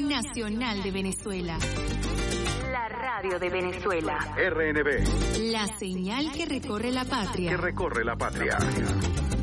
Nacional de Venezuela. La radio de Venezuela. RNB. La señal que recorre la patria. Que recorre la patria.